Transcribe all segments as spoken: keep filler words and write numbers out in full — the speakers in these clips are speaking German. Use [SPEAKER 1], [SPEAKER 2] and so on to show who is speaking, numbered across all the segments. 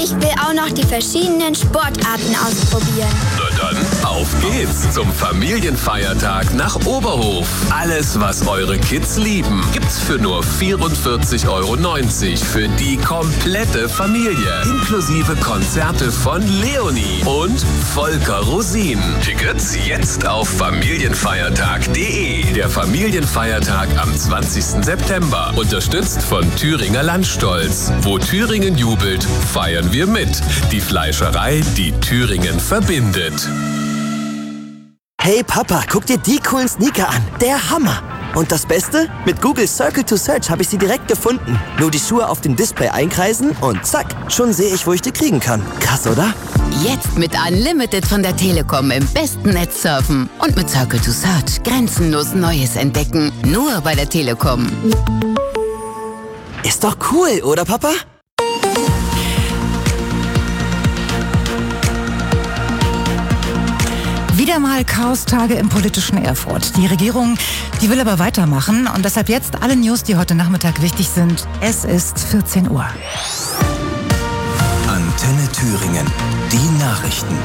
[SPEAKER 1] ich will auch noch die verschiedenen Sportarten ausprobieren.
[SPEAKER 2] Na dann, auf geht's zum Familienfeiertag nach Oberhof. Alles, was eure Kids lieben, gibt's für nur vierundvierzig Euro neunzig für die komplette Familie. Inklusive Konzerte von Leonie und Volker Rosin. Tickets jetzt auf familienfeiertag punkt de. Der Familienfeiertag am zwanzigsten September. Unterstützt von Thüringer Landstolz. Wo Thüringen jubelt, feiern wir mit. Die Fleischerei, die Thüringen verbindet.
[SPEAKER 3] Hey Papa, guck dir die coolen Sneaker an. Der Hammer! Und das Beste? Mit Google Circle to Search habe ich sie direkt gefunden. Nur die Schuhe auf dem Display einkreisen und zack, schon sehe ich, wo ich die kriegen kann. Krass, oder?
[SPEAKER 4] Jetzt mit Unlimited von der Telekom im besten Netz surfen. Und mit Circle to Search grenzenlos Neues entdecken. Nur bei der Telekom.
[SPEAKER 3] Ist doch cool, oder Papa?
[SPEAKER 5] Wieder mal Chaostage im politischen Erfurt. Die Regierung, die will aber weitermachen und deshalb jetzt alle News, die heute Nachmittag wichtig sind. Es ist vierzehn Uhr.
[SPEAKER 6] Antenne Thüringen. Die Nachrichten.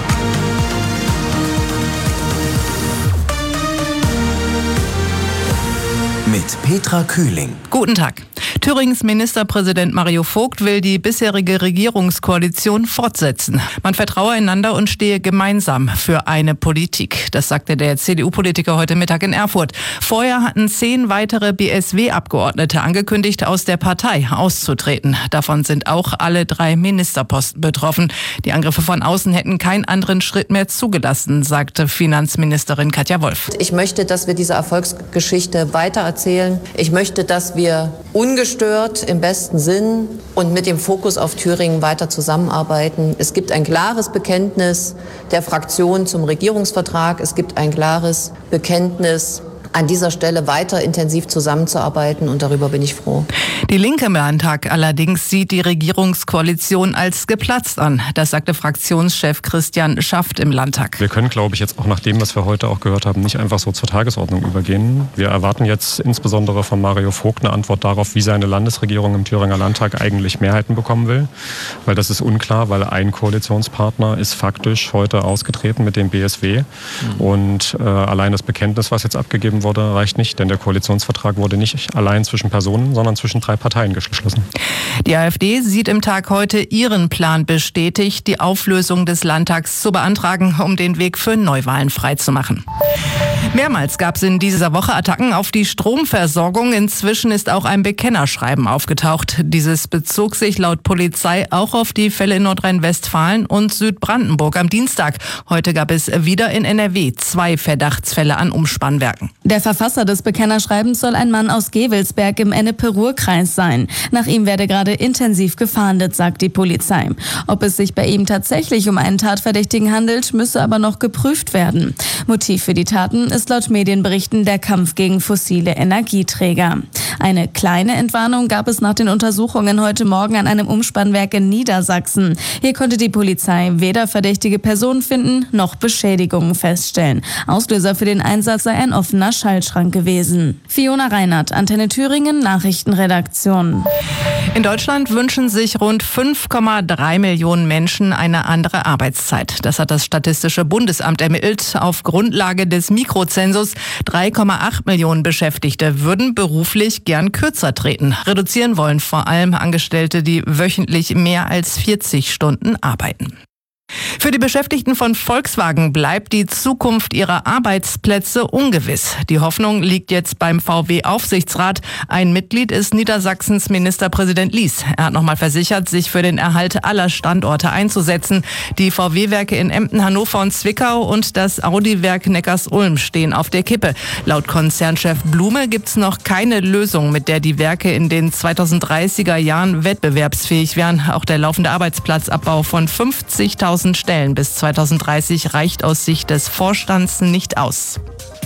[SPEAKER 6] Mit Petra Kühling.
[SPEAKER 7] Guten Tag. Thüringens Ministerpräsident Mario Vogt will die bisherige Regierungskoalition fortsetzen. Man vertraue einander und stehe gemeinsam für eine Politik. Das sagte der C D U-Politiker heute Mittag in Erfurt. Vorher hatten zehn weitere B S W-Abgeordnete angekündigt, aus der Partei auszutreten. Davon sind auch alle drei Ministerposten betroffen. Die Angriffe von außen hätten keinen anderen Schritt mehr zugelassen, sagte Finanzministerin Katja Wolf.
[SPEAKER 8] Ich möchte, dass wir diese Erfolgsgeschichte weitererzählen. Ich möchte, dass wir ungestört im besten Sinn und mit dem Fokus auf Thüringen weiter zusammenarbeiten. Es gibt ein klares Bekenntnis der Fraktion zum Regierungsvertrag. Es gibt ein klares Bekenntnis, an dieser Stelle weiter intensiv zusammenzuarbeiten, und darüber bin ich froh.
[SPEAKER 7] Die Linke im Landtag allerdings sieht die Regierungskoalition als geplatzt an. Das sagte Fraktionschef Christian Schaft im Landtag.
[SPEAKER 9] Wir können, glaube ich, jetzt auch nach dem, was wir heute auch gehört haben, nicht einfach so zur Tagesordnung übergehen. Wir erwarten jetzt insbesondere von Mario Vogt eine Antwort darauf, wie seine Landesregierung im Thüringer Landtag eigentlich Mehrheiten bekommen will. Weil das ist unklar, weil ein Koalitionspartner ist faktisch heute ausgetreten mit dem B S W. Mhm. Und äh, allein das Bekenntnis, was jetzt abgegeben wurde, reicht nicht, denn der Koalitionsvertrag wurde nicht allein zwischen Personen, sondern zwischen drei Parteien geschlossen.
[SPEAKER 7] Die AfD sieht im Tag heute ihren Plan bestätigt, die Auflösung des Landtags zu beantragen, um den Weg für Neuwahlen freizumachen. Mehrmals gab es in dieser Woche Attacken auf die Stromversorgung. Inzwischen ist auch ein Bekennerschreiben aufgetaucht. Dieses bezog sich laut Polizei auch auf die Fälle in Nordrhein-Westfalen und Südbrandenburg am Dienstag. Heute gab es wieder in N R W zwei Verdachtsfälle an Umspannwerken.
[SPEAKER 10] Der Verfasser des Bekennerschreibens soll ein Mann aus Gewelsberg im Ennepe-Ruhr-Kreis sein. Nach ihm werde gerade intensiv gefahndet, sagt die Polizei. Ob es sich bei ihm tatsächlich um einen Tatverdächtigen handelt, müsse aber noch geprüft werden. Motiv für die Taten ist laut Medienberichten der Kampf gegen fossile Energieträger. Eine kleine Entwarnung gab es nach den Untersuchungen heute Morgen an einem Umspannwerk in Niedersachsen. Hier konnte die Polizei weder verdächtige Personen finden, noch Beschädigungen feststellen. Auslöser für den Einsatz sei ein offener Schaltschrank gewesen. Fiona Reinhardt, Antenne Thüringen, Nachrichtenredaktion.
[SPEAKER 7] In Deutschland wünschen sich rund fünf Komma drei Millionen Menschen eine andere Arbeitszeit. Das hat das Statistische Bundesamt ermittelt. Auf Grundlage des Mikrozensus drei Komma acht Millionen Beschäftigte würden beruflich gern kürzer treten. Reduzieren wollen vor allem Angestellte, die wöchentlich mehr als vierzig Stunden arbeiten. Für die Beschäftigten von Volkswagen bleibt die Zukunft ihrer Arbeitsplätze ungewiss. Die Hoffnung liegt jetzt beim V W-Aufsichtsrat. Ein Mitglied ist Niedersachsens Ministerpräsident Lies. Er hat nochmal versichert, sich für den Erhalt aller Standorte einzusetzen. Die V W-Werke in Emden, Hannover und Zwickau und das Audi-Werk Neckars-Ulm stehen auf der Kippe. Laut Konzernchef Blume gibt es noch keine Lösung, mit der die Werke in den zweitausenddreißiger Jahren wettbewerbsfähig wären. Auch der laufende Arbeitsplatzabbau von fünfzigtausend Stellen bis zweitausenddreißig reicht aus Sicht des Vorstands nicht aus.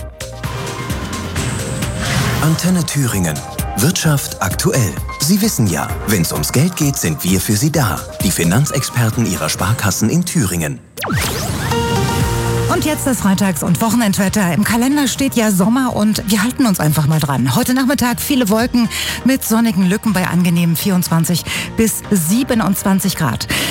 [SPEAKER 6] Antenne Thüringen. Wirtschaft aktuell. Sie wissen ja, wenn es ums Geld geht, sind wir für Sie da. Die Finanzexperten Ihrer Sparkassen in Thüringen.
[SPEAKER 5] Und jetzt das Freitags- und Wochenendwetter. Im Kalender steht ja Sommer und wir halten uns einfach mal dran. Heute Nachmittag viele Wolken mit sonnigen Lücken bei angenehmen vierundzwanzig bis siebenundzwanzig Grad.